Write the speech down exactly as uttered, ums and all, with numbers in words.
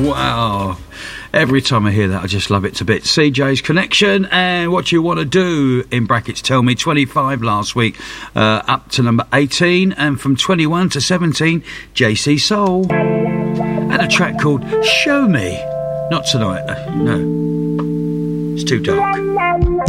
Wow. Every time I hear that, I just love it to bits. C J's Connection and What You Want to Do, in brackets, Tell Me, twenty-five last week, uh, up to number eighteen, and from twenty-one to seventeen, J C Soul. And a track called Show Me. Not tonight, uh, no. It's too dark.